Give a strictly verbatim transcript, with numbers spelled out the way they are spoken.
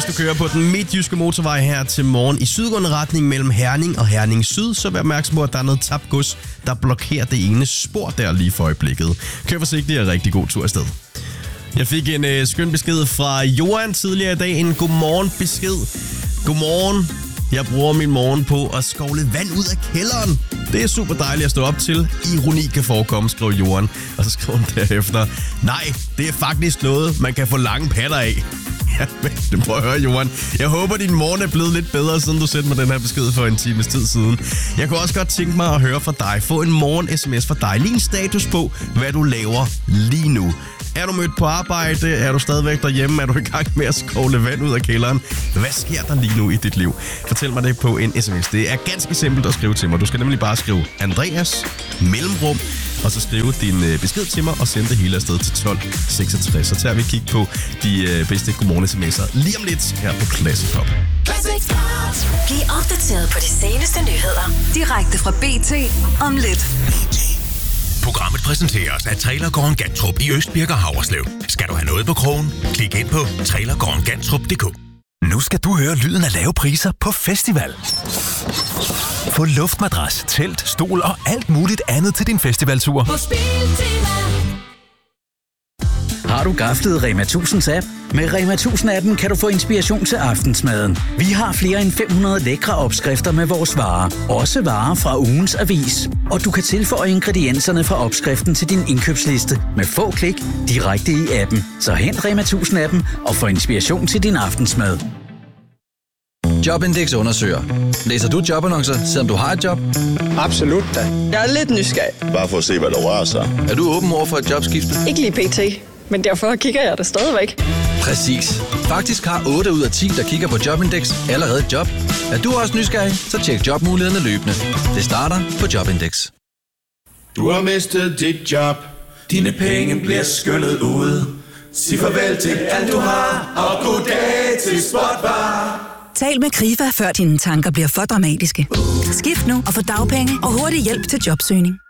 du kører på den midtjyske motorvej her til morgen i sydgående retning mellem Herning og Herning Syd, så vær opmærksom på, at der er noget tabt gods, der blokerer det ene spor der lige for øjeblikket. Kør forsigtigt og rigtig god tur afsted. Jeg fik en øh, skøn besked fra Johan tidligere i dag. En godmorgen besked. Godmorgen. Jeg bruger min morgen på at skovle vand ud af kælderen. Det er super dejligt at stå op til. Ironi kan forekomme, skriver Johan. Og så skriver han derefter: nej, det er faktisk noget, man kan få lange patter af. Ja, men prøv at høre, Johan. Jeg håber, din morgen er blevet lidt bedre, siden du sendte mig den her besked for en times tid siden. Jeg kunne også godt tænke mig at høre fra dig. Få en morgen-sms fra dig. Lige en status på, hvad du laver lige nu. Er du mødt på arbejde? Er du stadigvæk derhjemme? Er du i gang med at skovle vand ud af kælderen? Hvad sker der lige nu i dit liv? Fortæl mig det på en sms. Det er ganske simpelt at skrive til mig. Du skal nemlig bare skrive Andreas, mellemrum, og så skrive din besked til mig og sende det hele afsted til tolv seksogtres. Så tager vi kig på de bedste godmorgen-sms'er lige om lidt her på Classic Pop. Bliv opdateret på de seneste nyheder direkte fra B T om lidt. Programmet præsenteres af Trailergården Gantrup i Østbirk og Haverslev. Skal du have noget på krogen? Klik ind på trailergården gantrup punktum d k. Nu skal du høre lyden af lave priser på festival. Få luftmadras, telt, stol og alt muligt andet til din festivaltur. På Spiltema. Har du gaflet Rema tusinds app? Med Rema tusind-appen kan du få inspiration til aftensmaden. Vi har flere end fem hundrede lækre opskrifter med vores varer. Også varer fra ugens avis. Og du kan tilføje ingredienserne fra opskriften til din indkøbsliste med få klik direkte i appen. Så hent Rema tusind-appen og få inspiration til din aftensmad. Jobindex undersøger. Læser du jobannoncer, selvom du har et job? Absolut da. Jeg er lidt nysgerrig. Bare for at se, hvad der rører sig. Er du åben over for et jobskifte? Ikke lige pt. Men derfor kigger jeg der stadigvæk. Præcis. Faktisk har otte ud af ti, der kigger på Jobindex, allerede et job. Er du også nysgerrig, så tjek jobmulighederne løbende. Det starter på Jobindex. Du har mistet dit job. Dine penge bliver skyllet ud. Sig farvel til alt du har, og goddag til Spotbar. Tal med Krifa, før dine tanker bliver for dramatiske. Skift nu og få dagpenge og hurtig hjælp til jobsøgning.